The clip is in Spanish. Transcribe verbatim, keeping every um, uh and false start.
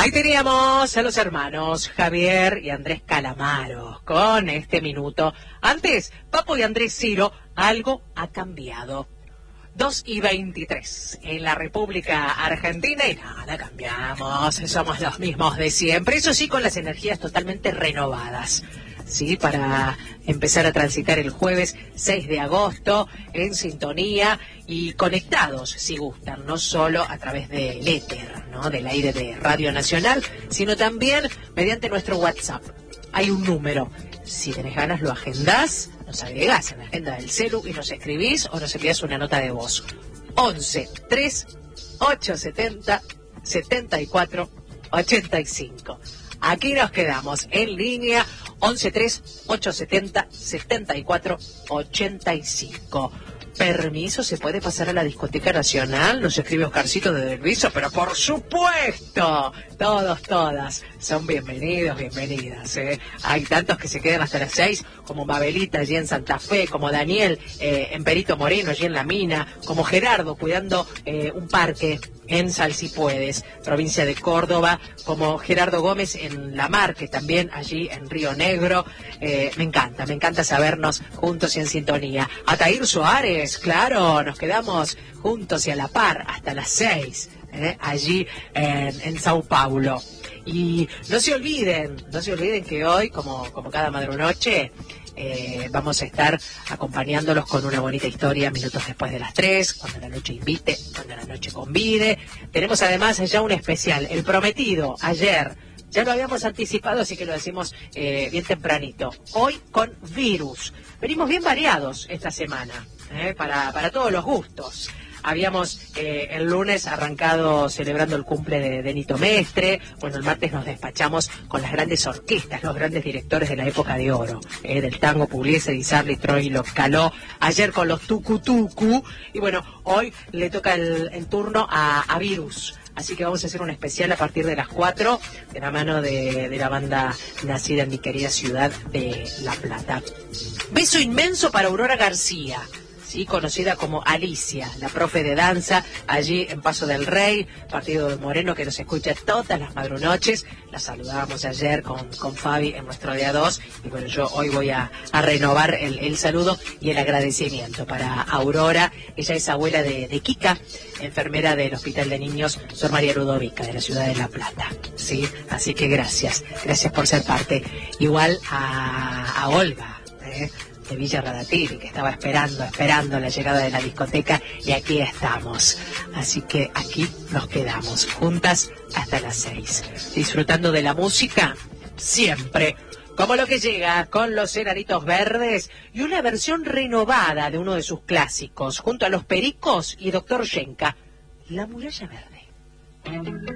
Ahí teníamos a los hermanos Javier y Andrés Calamaro con este minuto. Antes, Papo y Andrés Ciro, algo ha cambiado. dos y veintitrés en la República Argentina y nada, cambiamos, somos los mismos de siempre. Eso sí, con las energías totalmente renovadas. Sí, para empezar a transitar el jueves seis de agosto en sintonía y conectados, si gustan, no solo a través del éter, ¿no?, del aire de Radio Nacional, sino también mediante nuestro WhatsApp. Hay un número, si tenés ganas lo agendás, nos agregás en la agenda del celu y nos escribís o nos envías una nota de voz. once, tres, ochocientos setenta, setenta y cuatro, ochenta y cinco. Aquí nos quedamos en línea, once, tres, ochocientos setenta, setenta y cuatro, ochenta y cinco. ¿Permiso? ¿Se puede pasar a la Discoteca Nacional? Nos escribe Oscarcito de Delviso, pero por supuesto, todos, todas son bienvenidos, bienvenidas, ¿eh? Hay tantos que se quedan hasta las seis, como Mabelita allí en Santa Fe, como Daniel eh, en Perito Moreno allí en La Mina, como Gerardo cuidando eh, un parque en Salsipuedes, provincia de Córdoba, como Gerardo Gómez en La Marque, también allí en Río Negro. Eh, me encanta, me encanta sabernos juntos y en sintonía. Ataír Suárez, claro, nos quedamos juntos y a la par hasta las seis, eh, allí en, en Sao Paulo. Y no se olviden, no se olviden que hoy, como, como cada madrunoche, Eh, vamos a estar acompañándolos con una bonita historia minutos después de las tres, cuando la noche invite, cuando la noche convide. Tenemos además ya un especial, el prometido, ayer, ya lo habíamos anticipado, así que lo decimos eh, bien tempranito. Hoy con virus. Venimos bien variados esta semana, eh, para, para todos los gustos. Habíamos eh, el lunes arrancado celebrando el cumple de, de Nito Mestre. Bueno, el martes nos despachamos con las grandes orquestas, los grandes directores de la época de oro, eh, del tango, Pugliese, Di Sarli, Troilo, Caló. Ayer con los Tucu Tucu. Y bueno, hoy le toca el, el turno a, a Virus. Así que vamos a hacer un especial a partir de las cuatro, de la mano de, de la banda nacida en mi querida ciudad de La Plata. Beso inmenso para Aurora García, sí, conocida como Alicia, la profe de danza, allí en Paso del Rey, partido de Moreno, que nos escucha todas las madrunoches. La saludábamos ayer con, con Fabi en nuestro día dos, y bueno, yo hoy voy a, a renovar el, el saludo y el agradecimiento para Aurora. Ella es abuela de, de Kika, enfermera del Hospital de Niños Sor María Ludovica, de la ciudad de La Plata, sí, así que gracias, gracias por ser parte. Igual a, a Olga, ¿eh?, de Villa Radatiri, que estaba esperando, esperando la llegada de la discoteca, y aquí estamos. Así que aquí nos quedamos, juntas hasta las seis, disfrutando de la música, siempre, como lo que llega con los Enanitos Verdes, y una versión renovada de uno de sus clásicos, junto a los Pericos y Doctor Yenka, La Muralla Verde.